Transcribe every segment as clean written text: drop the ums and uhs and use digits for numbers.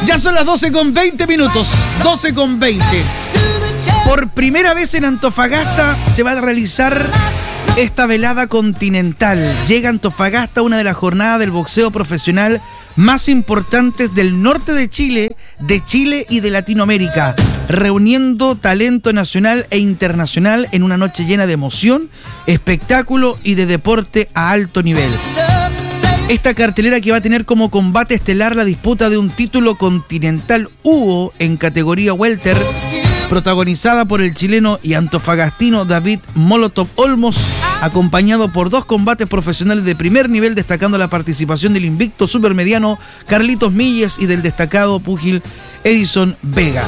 Ya son las 12:20 minutos. 12:20. Por primera vez en Antofagasta se va a realizar esta velada continental. Llega a Antofagasta una de las jornadas del boxeo profesional más importantes del norte de Chile y de Latinoamérica, reuniendo talento nacional e internacional en una noche llena de emoción, espectáculo y de deporte a alto nivel. Esta cartelera que va a tener como combate estelar la disputa de un título continental Hugo en categoría welter, protagonizada por el chileno y antofagastino David Molotov Olmos, acompañado por 2 combates profesionales de primer nivel, destacando la participación del invicto supermediano Carlitos Milles y del destacado púgil Edison Vega.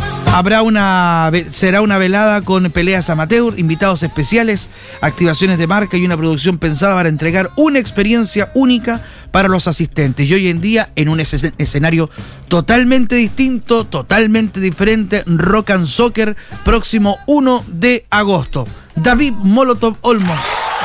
Será una velada con peleas amateur, invitados especiales, activaciones de marca y una producción pensada para entregar una experiencia única para los asistentes. Y hoy en día, en un escenario totalmente distinto, totalmente diferente, Rock and Soccer, próximo 1 de agosto. David Molotov Olmos.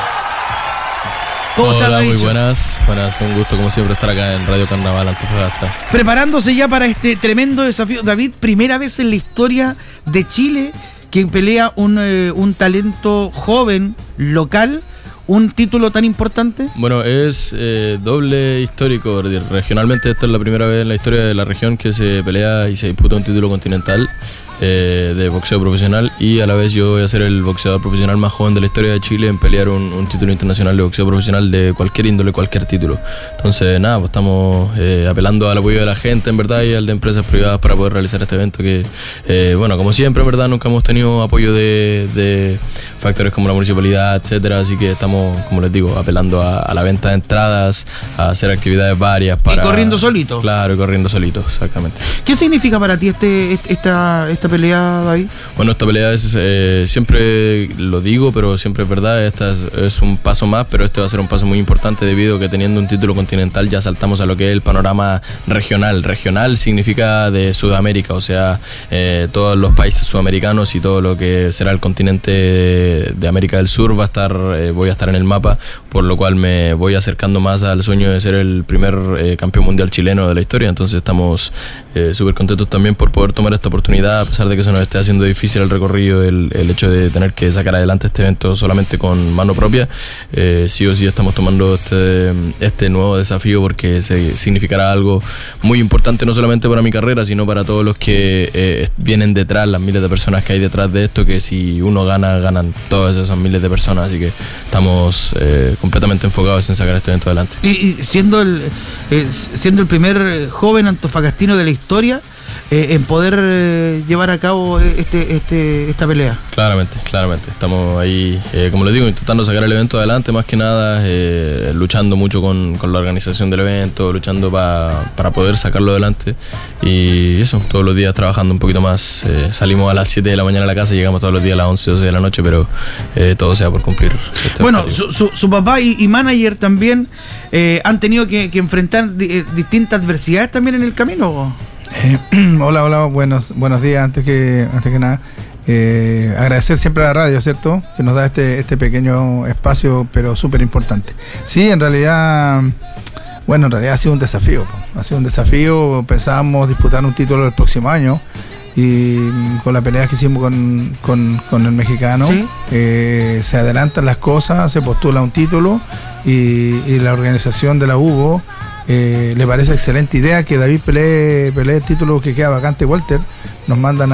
¿Cómo estás, David? Muy buenas, un gusto como siempre estar acá en Radio Carnaval Antofagasta. Preparándose ya para este tremendo desafío. David, primera vez en la historia de Chile que pelea un talento joven, local, un título tan importante. Bueno, es doble histórico. Regionalmente esta es la primera vez en la historia de la región que se pelea y se disputa un título continental de boxeo profesional, y a la vez yo voy a ser el boxeador profesional más joven de la historia de Chile en pelear un título internacional de boxeo profesional de cualquier índole, cualquier título. Entonces nada, pues estamos apelando al apoyo de la gente en verdad y al de empresas privadas para poder realizar este evento que, bueno, como siempre en verdad nunca hemos tenido apoyo de factores como la municipalidad, etcétera, así que estamos, como les digo, apelando a la venta de entradas, a hacer actividades varias para... Y corriendo solito. Claro, y corriendo solito, exactamente. ¿Qué significa para ti esta pelea, David? Bueno, esta pelea es, siempre lo digo, pero siempre es verdad, esta es un paso más, pero este va a ser un paso muy importante debido a que teniendo un título continental ya saltamos a lo que es el panorama regional. Regional significa de Sudamérica, o sea, todos los países sudamericanos y todo lo que será el continente de América del Sur voy a estar en el mapa, por lo cual me voy acercando más al sueño de ser el primer campeón mundial chileno de la historia. Entonces estamos súper contentos también por poder tomar esta oportunidad, a pesar de que se nos esté haciendo difícil el recorrido, el hecho de tener que sacar adelante este evento solamente con mano propia. Sí o sí estamos tomando este nuevo desafío porque significará algo muy importante, no solamente para mi carrera, sino para todos los que vienen detrás, las miles de personas que hay detrás de esto, que si uno gana, ganan todas esas miles de personas, así que estamos completamente enfocados en sacar este evento adelante. Y siendo el primer joven antofagastino de la historia en poder llevar a cabo esta pelea. Claramente. Estamos ahí, como les digo, intentando sacar el evento adelante, más que nada, luchando mucho con la organización del evento, luchando para poder sacarlo adelante. Y eso, todos los días trabajando un poquito más. Salimos a las 7 de la mañana a la casa y llegamos todos los días a las 11, 12 de la noche, pero todo sea por cumplir. Bueno, su papá y manager también han tenido que enfrentar distintas adversidades también en el camino. Hola, buenos días. Antes que nada, agradecer siempre a la radio, ¿cierto? Que nos da este pequeño espacio, pero súper importante. Sí, en realidad ha sido un desafío. Pensábamos disputar un título el próximo año, y con la pelea que hicimos con el mexicano, ¿sí? Se adelantan las cosas, se postula un título, y la organización de la Hugo le parece excelente idea que David pelee el título que queda vacante welter. Nos mandan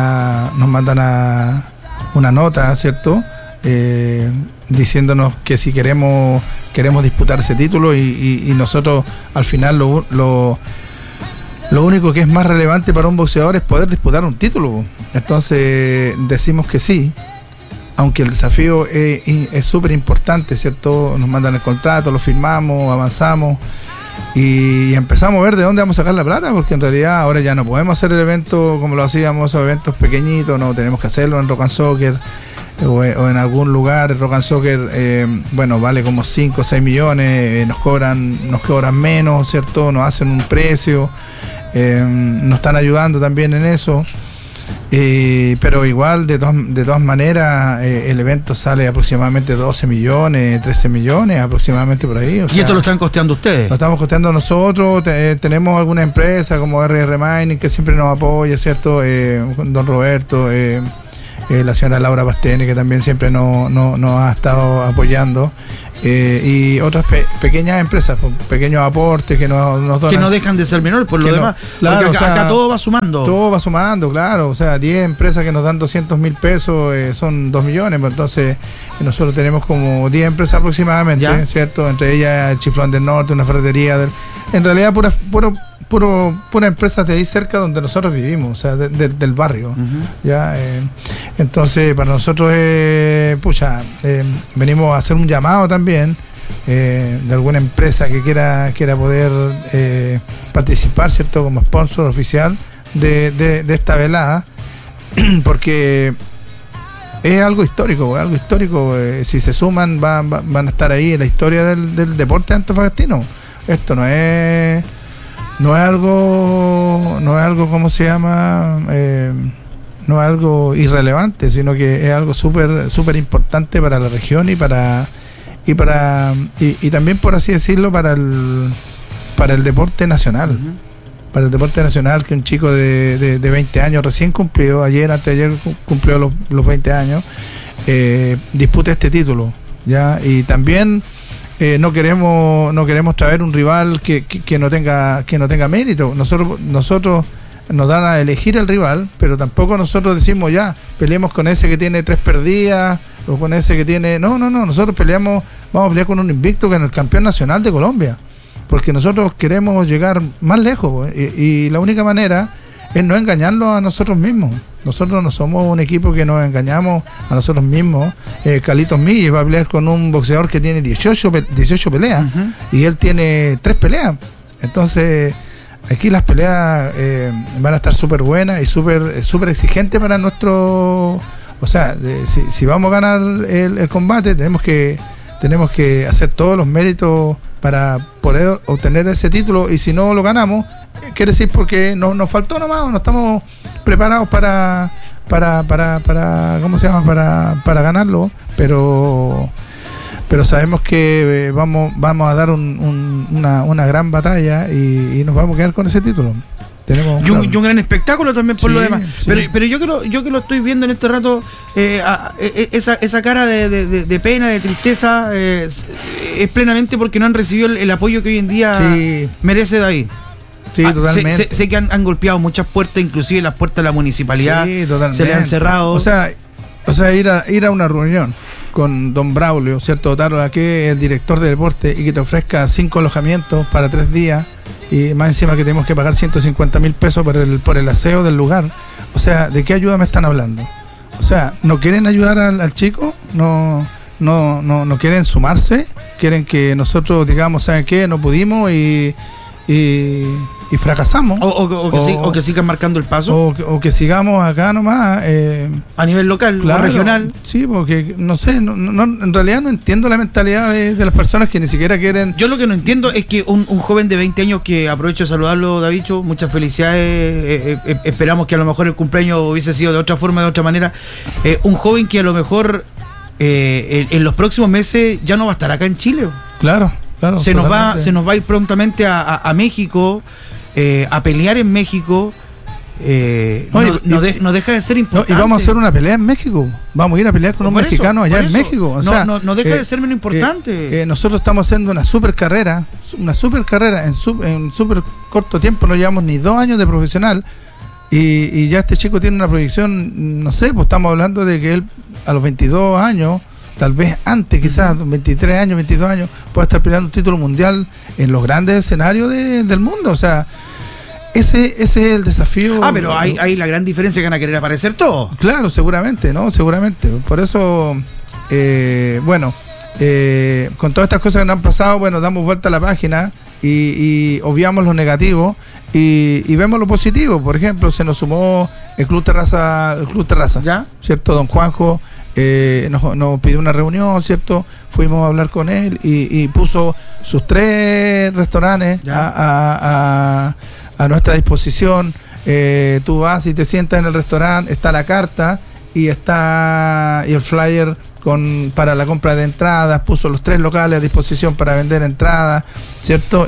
una nota, ¿cierto? Diciéndonos que si queremos disputar ese título, y nosotros al final lo único que es más relevante para un boxeador es poder disputar un título. Entonces decimos que sí, aunque el desafío es súper importante, ¿cierto? Nos mandan el contrato, lo firmamos, avanzamos y empezamos a ver de dónde vamos a sacar la plata, porque en realidad ahora ya no podemos hacer el evento como lo hacíamos, esos eventos pequeñitos, no tenemos que hacerlo en Rock and Soccer o en algún lugar. Rock and Soccer vale como 5 o 6 millones, nos cobran menos, ¿cierto? Nos hacen un precio, nos están ayudando también en eso. Pero igual, de todas maneras, el evento sale aproximadamente 12 millones, 13 millones, aproximadamente por ahí. ¿Y esto lo están costeando ustedes? Lo estamos costeando nosotros. Tenemos alguna empresa como RR Mining que siempre nos apoya, ¿cierto? Don Roberto, la señora Laura Pastene, que también siempre nos ha estado apoyando. Y otras pequeñas empresas, pequeños aportes que nos donan. Que no dejan de ser menores por lo demás. Claro, porque acá todo va sumando. Todo va sumando, claro. O sea, 10 empresas que nos dan 200.000 pesos son 2 millones. Pues entonces, nosotros tenemos como 10 empresas aproximadamente, ¿ya? ¿Cierto? Entre ellas el Chiflón del Norte, una ferretería. En realidad, pura empresas de ahí cerca donde nosotros vivimos, o sea, del barrio. ¿Ya? Entonces, para nosotros, venimos a hacer un llamado también de alguna empresa que quiera poder participar, ¿cierto? Como sponsor oficial de esta velada, porque es algo histórico. Si se suman, van a estar ahí en la historia del deporte antofagastino. Esto no es algo, ¿cómo se llama? No es algo irrelevante, sino que es algo súper importante para la región y también, por así decirlo, para el deporte nacional. Para el deporte nacional, que un chico de 20 años recién cumplido, anteayer cumplió los 20 años, disputa este título, ¿ya? Y también no queremos traer un rival que no tenga mérito. Nosotros nos dan a elegir el rival, pero tampoco nosotros decimos ya peleemos con ese que tiene 3 perdidas o con ese que tiene... No, nosotros vamos a pelear con un invicto, que es el campeón nacional de Colombia, porque nosotros queremos llegar más lejos, y la única manera es no engañarlo a nosotros mismos. Nosotros no somos un equipo que nos engañamos a nosotros mismos. Carlitos Milles va a pelear con un boxeador que tiene 18 peleas, y él tiene 3 peleas. Entonces, aquí las peleas van a estar súper buenas y súper exigentes para nuestro... O sea, si vamos a ganar el combate, tenemos que hacer todos los méritos para poder obtener ese título, y si no lo ganamos, quiere decir porque nos faltó nomás, no estamos preparados para ¿cómo se llama? Para ganarlo, pero sabemos que vamos a dar una gran batalla y nos vamos a quedar con ese título. Y un gran espectáculo también por lo demás. Sí. Pero yo que lo estoy viendo en este rato, esa cara de pena, de tristeza, es plenamente porque no han recibido el apoyo que hoy en día merece David. Sí, totalmente. Sé que han golpeado muchas puertas, inclusive las puertas de la municipalidad. Sí, totalmente. Se le han cerrado. O sea, ir a una reunión con don Braulio, ¿cierto? Tarola, que es el director de deporte, y que te ofrezca 5 alojamientos para 3 días, y más encima que tenemos que pagar 150.000 pesos por el aseo del lugar. O sea, ¿de qué ayuda me están hablando? O sea, ¿no quieren ayudar al chico? ¿No quieren sumarse? ¿Quieren que nosotros digamos, ¿saben qué? No pudimos y fracasamos, o que sigan marcando el paso, o que sigamos acá nomás a nivel local, claro, o regional. Sí, porque no sé, en realidad no entiendo la mentalidad de las personas que ni siquiera quieren. Yo lo que no entiendo es que un joven de 20 años, que aprovecho de saludarlo, Davicho, muchas felicidades, esperamos que a lo mejor el cumpleaños hubiese sido de otra forma, de otra manera, un joven que a lo mejor en los próximos meses ya no va a estar acá en Chile. Claro, se nos va a ir prontamente a México, a pelear en México. No deja de ser importante. Y vamos a hacer una pelea en México. Vamos a ir a pelear con un mexicano allá en México. O sea, no deja de ser menos importante. Nosotros estamos haciendo una super carrera en súper corto tiempo. No llevamos ni 2 años de profesional. Y ya este chico tiene una proyección, no sé, pues estamos hablando de que él a los 22 años, tal vez antes, quizás 23 años, 22 años, pueda estar peleando un título mundial en los grandes escenarios del mundo. O sea, ese es el desafío. Pero hay la gran diferencia, que van a querer aparecer todos. Claro, seguramente. Por eso, con todas estas cosas que nos han pasado, damos vuelta a la página y obviamos lo negativo y vemos lo positivo. Por ejemplo, se nos sumó el Club Terraza, ¿ya? ¿Cierto? Don Juanjo nos pidió una reunión, ¿cierto? Fuimos a hablar con él y puso sus 3 restaurantes a nuestra disposición. tú vas y te sientas en el restaurante, está la carta y el flyer para la compra de entradas, puso los 3 locales a disposición para vender entradas, ¿cierto?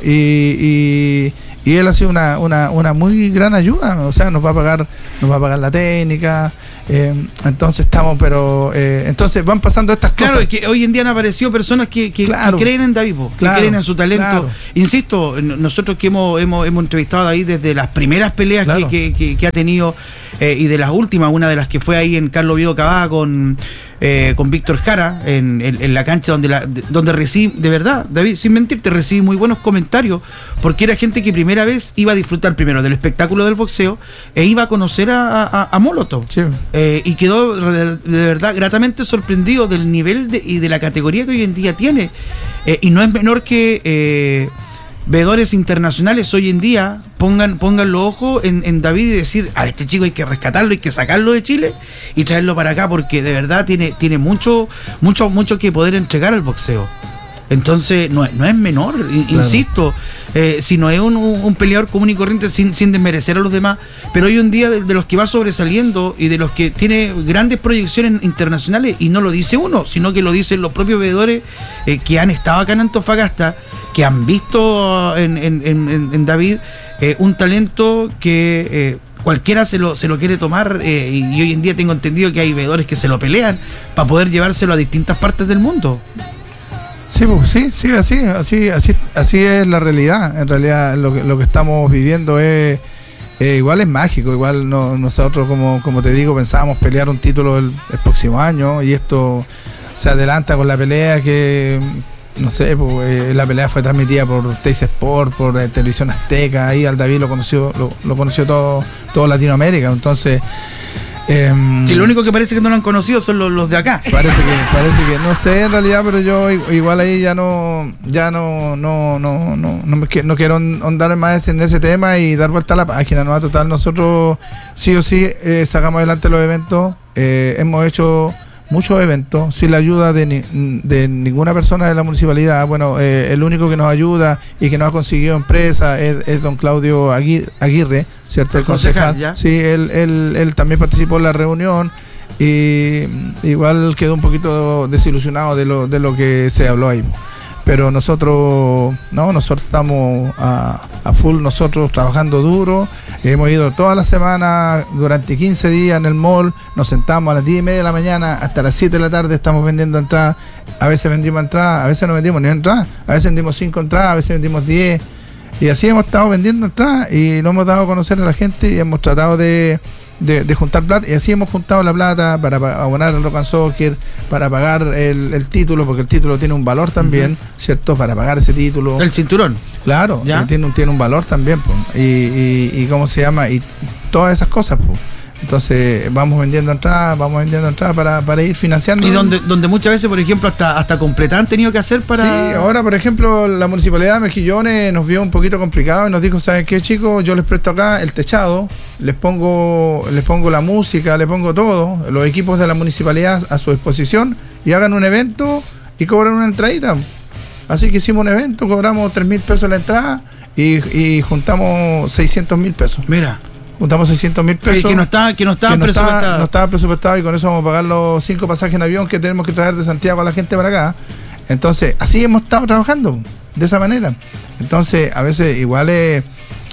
Y él ha sido una muy gran ayuda, o sea, nos va a pagar la técnica, entonces entonces van pasando estas cosas. Claro, es que hoy en día han aparecido personas que creen en David, que creen en su talento. Claro. Insisto, nosotros que hemos entrevistado a David desde las primeras peleas que ha tenido y de las últimas, una de las que fue ahí en Carlos Oviedo Cavada con Víctor Jara en la cancha donde recibí, de verdad, David, sin mentirte, recibí muy buenos comentarios, porque era gente que primera vez iba a disfrutar primero del espectáculo del boxeo e iba a conocer a Molotov. Sí. Y quedó de verdad gratamente sorprendido del nivel y de la categoría que hoy en día tiene. Y no es menor que veedores internacionales hoy en día pongan los ojos en David y decir, a este chico hay que rescatarlo, hay que sacarlo de Chile y traerlo para acá, porque de verdad tiene mucho que poder entregar al boxeo. Entonces no es menor, insisto, si no es un peleador común y corriente, sin desmerecer a los demás, pero hoy en día de los que va sobresaliendo y de los que tiene grandes proyecciones internacionales, y no lo dice uno, sino que lo dicen los propios veedores que han estado acá en Antofagasta, que han visto en David un talento que cualquiera se lo quiere tomar, y hoy en día tengo entendido que hay veedores que se lo pelean para poder llevárselo a distintas partes del mundo. Sí, pues, sí, así es la realidad. En realidad lo que estamos viviendo es igual es mágico. Igual nosotros, como te digo, pensábamos pelear un título el próximo año, y esto se adelanta con la pelea que, no sé, pues, la pelea fue transmitida por Teis Sport, por Televisión Azteca. Ahí al David lo conoció todo Latinoamérica. Entonces sí, lo único que parece que no lo han conocido son los de acá. Parece que no sé en realidad, pero yo igual ahí no quiero ahondar más en ese tema y dar vuelta a la página. No, total, nosotros sí o sí sacamos adelante los eventos. Hemos hecho muchos eventos sin la ayuda de ninguna persona de la municipalidad. Bueno, el único que nos ayuda y que nos ha conseguido empresa es don Claudio Aguirre, ¿cierto? El concejal. ¿Ya? Sí, él también participó en la reunión y igual quedó un poquito desilusionado de lo que se habló ahí. Pero nosotros estamos a full, nosotros trabajando duro. Hemos ido toda la semana durante 15 días en el mall, nos sentamos a las 10:30 de la mañana hasta las 7 de la tarde, estamos vendiendo entradas. A veces vendimos entradas, a veces no vendimos ni entradas, a veces vendimos 5 entradas, a veces vendimos 10, y así hemos estado vendiendo entradas y lo hemos dado a conocer a la gente y hemos tratado de juntar plata, y así hemos juntado la plata para abonar el Rock and Soccer, para pagar el título, porque el título tiene un valor también, ¿cierto? Para pagar ese título. El cinturón. Claro, tiene un valor también, pues. Y ¿cómo se llama? Y todas esas cosas, pues. Entonces vamos vendiendo entradas para ir financiando. Y donde muchas veces, por ejemplo, hasta completar han tenido que hacer para... Sí, ahora por ejemplo la Municipalidad de Mejillones nos vio un poquito complicado y nos dijo, ¿saben qué, chicos? Yo les presto acá el techado, les pongo la música, les pongo todo, los equipos de la Municipalidad a su disposición, y hagan un evento y cobran una entradita. Así que hicimos un evento, cobramos 3.000 pesos la entrada y juntamos 600.000 pesos. Mira. Juntamos 600.000 pesos. Que no estaba presupuestado. No estaba presupuestado, y con eso vamos a pagar los 5 pasajes en avión que tenemos que traer de Santiago a la gente para acá. Entonces, así hemos estado trabajando, de esa manera. Entonces, a veces igual es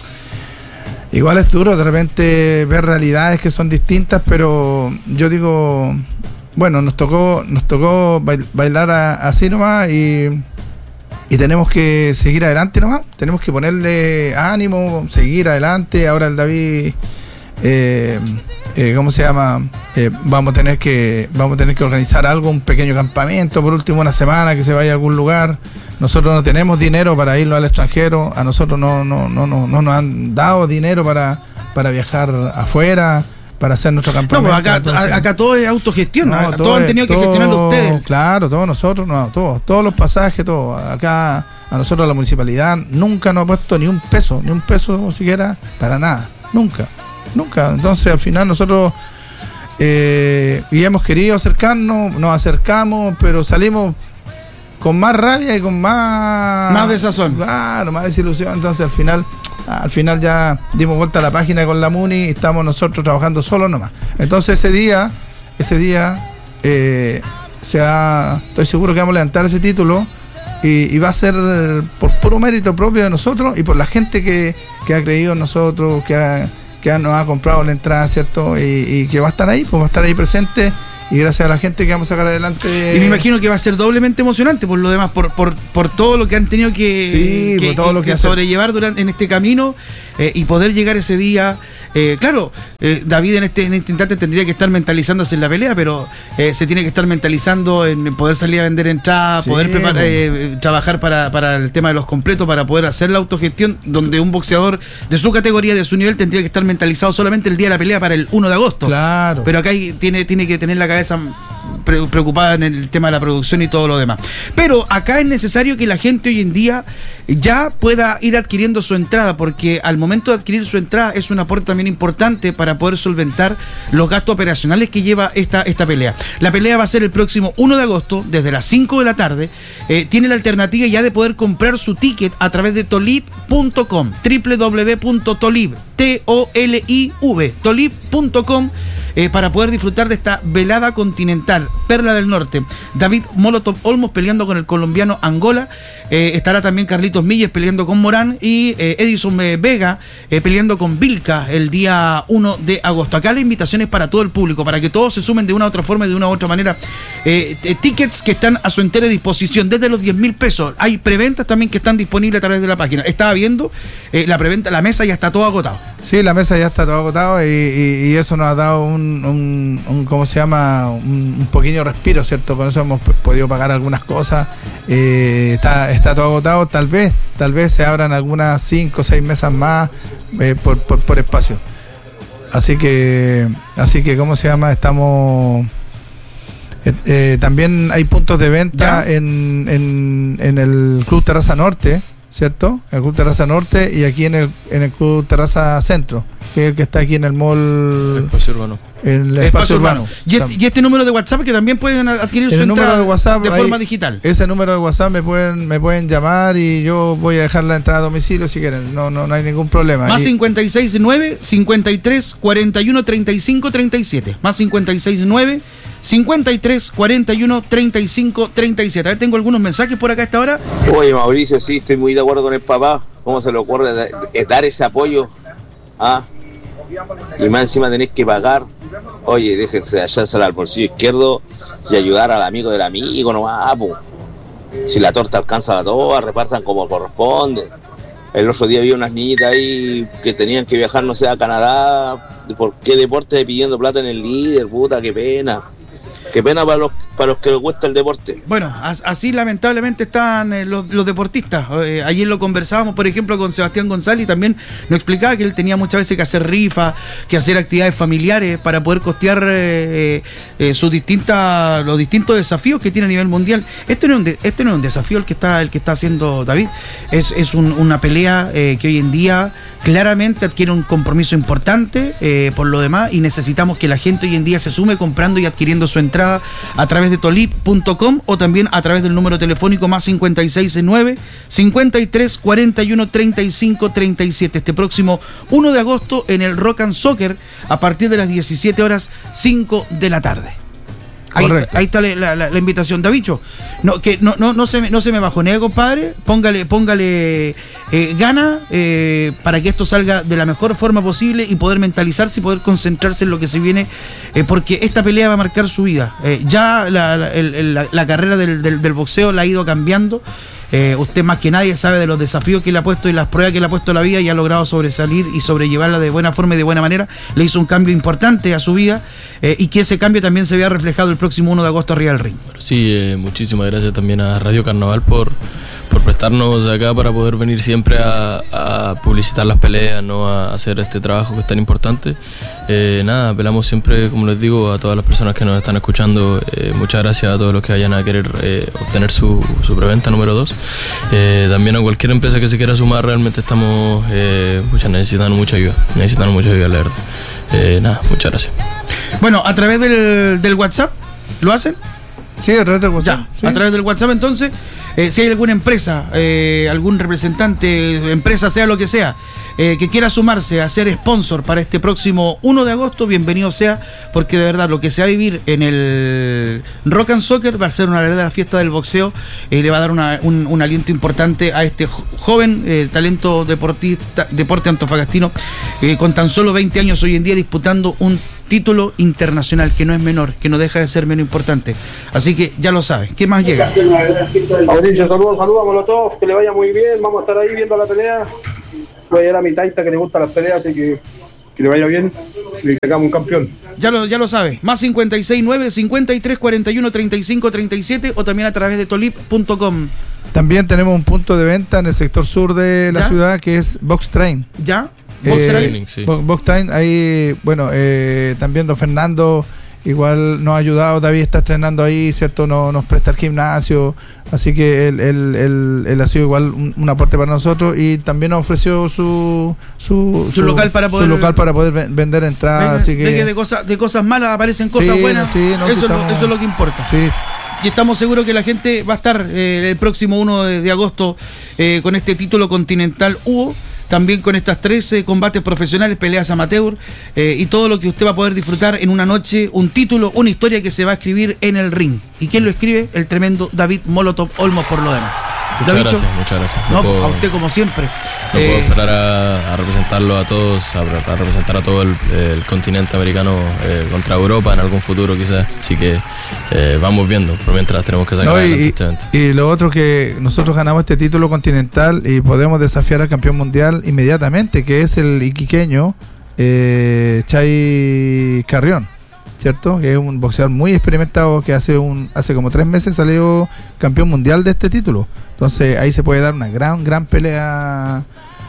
duro de repente ver realidades que son distintas, pero yo digo, bueno, nos tocó bailar así nomás, y tenemos que seguir adelante nomás, tenemos que ponerle ánimo, seguir adelante. Ahora el David, ¿cómo se llama? Vamos a tener que organizar algo, un pequeño campamento, por último una semana, que se vaya a algún lugar. Nosotros no tenemos dinero para irnos al extranjero, a nosotros no nos han dado dinero para viajar afuera, para hacer nuestro campamento. No, pues acá todo es autogestión, no, todos han tenido que gestionarlo ustedes. Claro, todos nosotros, todos los pasajes, todo. Acá a nosotros la municipalidad nunca nos ha puesto ni un peso siquiera para nada, nunca. Entonces al final nosotros y hemos querido acercarnos, nos acercamos, pero salimos con más rabia y con más desazón. Claro, más desilusión. Entonces al final al final ya dimos vuelta a la página con la Muni y estamos nosotros trabajando solos nomás. Entonces ese día estoy seguro que vamos a levantar ese título y va a ser por puro mérito propio de nosotros y por la gente que ha creído en nosotros, que nos ha comprado la entrada, ¿cierto? Y que va a estar ahí, pues va a estar ahí presente. Y gracias a la gente que vamos a sacar adelante. Y me imagino que va a ser doblemente emocionante por lo demás, por todo lo que han tenido que sobrellevar en este camino y poder llegar ese día. Claro, David en este instante tendría que estar mentalizándose en la pelea, pero se tiene que estar mentalizando en poder salir a vender entradas, sí, poder trabajar para el tema de los completos, para poder hacer la autogestión, donde un boxeador de su categoría, de su nivel, tendría que estar mentalizado solamente el día de la pelea para el 1 de agosto. Claro. Pero acá tiene que tener la cabeza preocupada en el tema de la producción y todo lo demás. Pero acá es necesario que la gente hoy en día ya pueda ir adquiriendo su entrada, porque al momento de adquirir su entrada es un aporte también importante para poder solventar los gastos operacionales que lleva esta pelea. La pelea va a ser el próximo 1 de agosto, desde las 5 de la tarde. Tiene la alternativa ya de poder comprar su ticket a través de tolib.com, www.tolib, tolib.com, para poder disfrutar de esta velada continental, Perla del Norte. David Molotov Olmos peleando con el colombiano Angola, estará también Carlitos Milles peleando con Morán y Edison Vega peleando con Vilca el día 1 de agosto. Acá la invitación es para todo el público, para que todos se sumen de una u otra forma y de una u otra manera. Tickets que están a su entera disposición, desde los 10.000 pesos. Hay preventas también que están disponibles a través de la página. Estaba viendo la preventa, la mesa ya está todo agotado. Sí, la mesa ya está todo agotado y eso nos ha dado un ¿cómo se llama? Un pequeño respiro, ¿cierto? Con eso hemos podido pagar algunas cosas. Está todo agotado. Tal vez se abran algunas 5 o 6 mesas más por espacio. Así que ¿cómo se llama? Estamos... también hay puntos de venta en el Club Terraza Norte, ¿cierto? El Club Terraza Norte y aquí en el Club Terraza Centro, que es el que está aquí en el mall... Espacio Urbano. El espacio urbano. Y este número de WhatsApp que también pueden adquirir su entrada de WhatsApp de forma digital. Ese número de WhatsApp me pueden llamar y yo voy a dejar la entrada a domicilio si quieren. No hay ningún problema. Más 569 53 41 35 37. Más 569 53 41 35 37. A ver, tengo algunos mensajes por acá a esta hora. Oye, Mauricio, sí, estoy muy de acuerdo con el papá. ¿Cómo se le ocurre dar ese apoyo? Y más encima tenés que pagar. Oye, déjense hallársela al bolsillo izquierdo y ayudar al amigo del amigo nomás, po. Si la torta alcanza a todas, repartan como corresponde. El otro día vi unas niñitas ahí que tenían que viajar, no sé, a Canadá. ¿Por qué deporte pidiendo plata en el líder? Puta, qué pena. Qué pena para los que les gusta el deporte. Bueno, así lamentablemente están los deportistas. Ayer lo conversábamos, por ejemplo, con Sebastián González, y también nos explicaba que él tenía muchas veces que hacer rifas, que hacer actividades familiares para poder costear los distintos desafíos que tiene a nivel mundial. Este no es un desafío el que está haciendo David. Es una pelea que hoy en día claramente adquiere un compromiso importante por lo demás, y necesitamos que la gente hoy en día se sume comprando y adquiriendo su entrada a través de tolib.com o también a través del número telefónico más 569 53 41 35 37. Este próximo 1 de agosto en el Rock and Soccer a partir de las 17 horas 5 de la tarde. Ahí está la invitación, Davicho. No se me bajonee, compadre. Póngale gana para que esto salga de la mejor forma posible y poder mentalizarse y poder concentrarse en lo que se viene, porque esta pelea va a marcar su vida. Ya la carrera del boxeo la ha ido cambiando. Usted más que nadie sabe de los desafíos que le ha puesto y las pruebas que le ha puesto la vida, y ha logrado sobresalir y sobrellevarla de buena forma y de buena manera. Le hizo un cambio importante a su vida, y que ese cambio también se vea reflejado el próximo 1 de agosto arriba del ring. Sí, muchísimas gracias también a Radio Carnaval por prestarnos acá para poder venir siempre a publicitar las peleas, ¿no? A hacer este trabajo que es tan importante. Nada, apelamos siempre, como les digo, a todas las personas que nos están escuchando. Muchas gracias a todos los que vayan a querer obtener su preventa número 2. También a cualquier empresa que se quiera sumar, realmente estamos necesitando mucha ayuda, la verdad. Nada, muchas gracias. Bueno, a través del WhatsApp, ¿lo hacen? Sí, a través del WhatsApp. Ya, a través del WhatsApp. Entonces, si hay alguna empresa, algún representante, empresa, sea lo que sea, que quiera sumarse a ser sponsor para este próximo 1 de agosto, bienvenido sea, porque de verdad lo que se va a vivir en el Rock and Soccer va a ser una verdadera fiesta del boxeo, le va a dar un aliento importante a este joven talento deporte antofagastino, con tan solo 20 años hoy en día disputando un título internacional, que no es menor, que no deja de ser menos importante. Así que ya lo sabes. ¿Qué más llega? Mauricio, saludos a Molotov, que le vaya muy bien, vamos a estar ahí viendo la pelea. Voy a ir a mi taita que le gustan las peleas, así que le vaya bien y que hagamos un campeón. Ya lo sabes, más 569 53 41 35 37 o también a través de tolip.com. También tenemos un punto de venta en el sector sur de la ciudad, que es Box Train. ¿Ya? Box Train, ahí, bueno, también don Fernando igual nos ha ayudado. David está entrenando ahí, ¿cierto? Nos presta el gimnasio, así que él ha sido igual un aporte para nosotros, y también nos ofreció su local para poder vender entradas. Así que de cosas malas aparecen cosas buenas. Sí, eso es lo que importa. Sí. Y estamos seguros que la gente va a estar el próximo 1 de agosto con este título continental Hugo. También con estas 13 combates profesionales, peleas amateur, y todo lo que usted va a poder disfrutar en una noche, un título, una historia que se va a escribir en el ring. ¿Y quién lo escribe? El tremendo David Molotov Olmos, por lo demás. Muchas gracias. No, a usted como siempre. No puedo esperar a representarlo a todos, a representar a todo el continente americano contra Europa en algún futuro quizás. Así que vamos viendo, por mientras tenemos que sacar adelante este evento. Y lo otro, que nosotros ganamos este título continental y podemos desafiar al campeón mundial inmediatamente, que es el iquiqueño Chay Carrión, ¿cierto? Que es un boxeador muy experimentado, que hace como 3 meses salió campeón mundial de este título. Entonces ahí se puede dar una gran pelea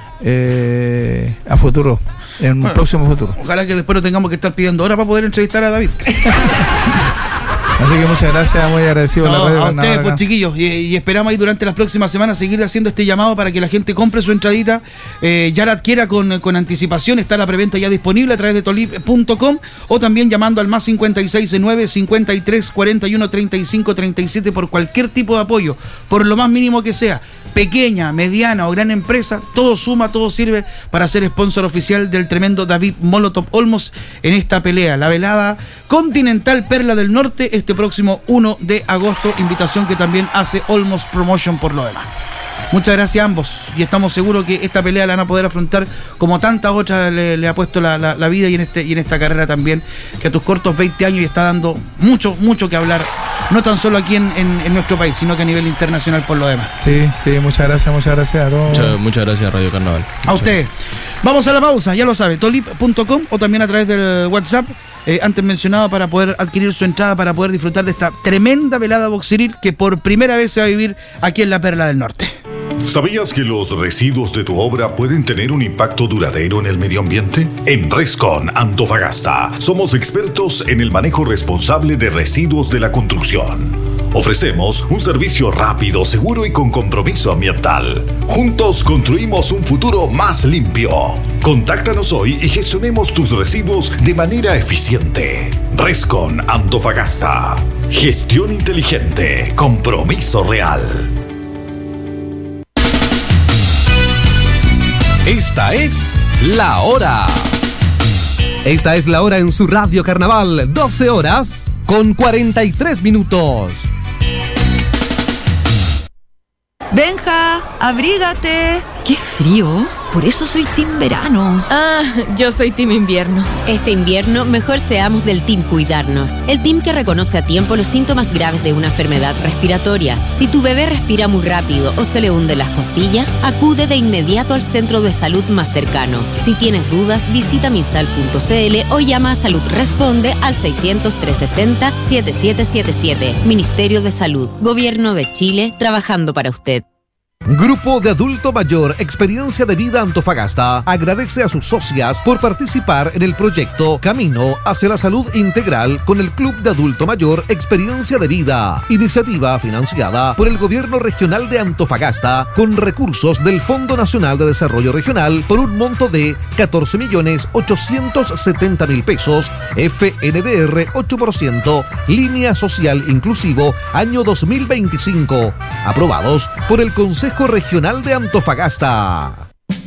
a futuro, en un próximo futuro. Ojalá que después no tengamos que estar pidiendo horas para poder entrevistar a David. Así que muchas gracias, muy agradecido a la radio. A ustedes, pues, chiquillos, y esperamos ahí durante las próximas semanas seguir haciendo este llamado para que la gente compre su entradita, ya la adquiera con anticipación. Está la preventa ya disponible a través de tolip.com o también llamando al más 569 53 41 35 37 por cualquier tipo de apoyo, por lo más mínimo que sea, pequeña, mediana o gran empresa, todo suma, todo sirve para ser sponsor oficial del tremendo David Molotov Olmos en esta pelea, la velada continental Perla del Norte, este próximo 1 de agosto, invitación que también hace Olmos Promotion por lo demás. Muchas gracias a ambos, y estamos seguros que esta pelea la van a poder afrontar como tantas otras le ha puesto la vida, y en esta carrera también, que a tus cortos 20 años y está dando mucho que hablar, no tan solo aquí en nuestro país, sino que a nivel internacional por lo demás. Sí, muchas gracias a todos. Muchas gracias, Radio Carnaval. A ustedes. Vamos a la pausa, ya lo sabe, tolip.com o también a través del WhatsApp, antes mencionado, para poder adquirir su entrada, para poder disfrutar de esta tremenda velada boxeril que por primera vez se va a vivir aquí en la Perla del Norte. ¿Sabías que los residuos de tu obra pueden tener un impacto duradero en el medio ambiente? En Rescon Antofagasta somos expertos en el manejo responsable de residuos de la construcción. Ofrecemos un servicio rápido, seguro y con compromiso ambiental. Juntos construimos un futuro más limpio. Contáctanos hoy y gestionemos tus residuos de manera eficiente. Rescon Antofagasta. Gestión inteligente. Compromiso real. Esta es la hora. Esta es la hora en su Radio Carnaval, 12 horas con 43 minutos. Benja, abrígate. ¡Qué frío! Por eso soy team verano. Ah, yo soy team invierno. Este invierno, mejor seamos del team cuidarnos. El team que reconoce a tiempo los síntomas graves de una enfermedad respiratoria. Si tu bebé respira muy rápido o se le hunden las costillas, acude de inmediato al centro de salud más cercano. Si tienes dudas, visita minsal.cl o llama a Salud Responde al 600-360-7777. Ministerio de Salud. Gobierno de Chile, trabajando para usted. Grupo de Adulto Mayor Experiencia de Vida Antofagasta agradece a sus socias por participar en el proyecto Camino hacia la Salud Integral con el Club de Adulto Mayor Experiencia de Vida, iniciativa financiada por el Gobierno Regional de Antofagasta con recursos del Fondo Nacional de Desarrollo Regional por un monto de 14.870.000 pesos, FNDR 8%, Línea Social Inclusivo, año 2025, aprobados por el Consejo Regional de Antofagasta.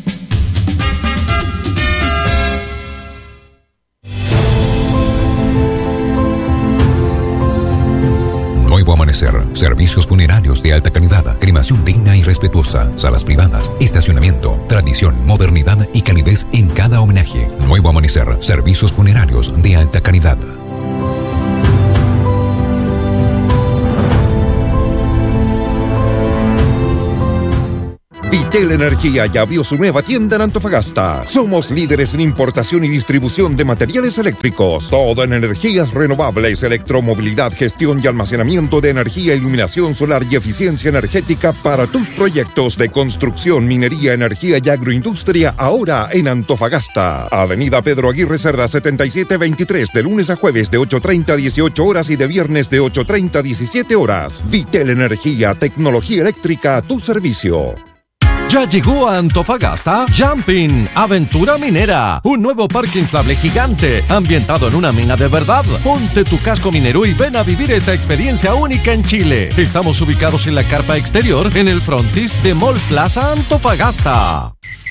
Nuevo Amanecer, servicios funerarios de alta calidad, cremación digna y respetuosa, salas privadas, estacionamiento, tradición, modernidad y calidez en cada homenaje. Nuevo Amanecer, servicios funerarios de alta calidad. Vitel Energía ya abrió su nueva tienda en Antofagasta. Somos líderes en importación y distribución de materiales eléctricos. Todo en energías renovables, electromovilidad, gestión y almacenamiento de energía, iluminación solar y eficiencia energética para tus proyectos de construcción, minería, energía y agroindustria, ahora en Antofagasta. Avenida Pedro Aguirre Cerda 7723, de lunes a jueves de 8:30 a 18 horas y de viernes de 8:30 a 17 horas. Vitel Energía, tecnología eléctrica a tu servicio. Ya llegó a Antofagasta Jumping, aventura minera, un nuevo parque inflable gigante, ambientado en una mina de verdad. Ponte tu casco minero y ven a vivir esta experiencia única en Chile. Estamos ubicados en la carpa exterior, en el frontis de Mall Plaza Antofagasta.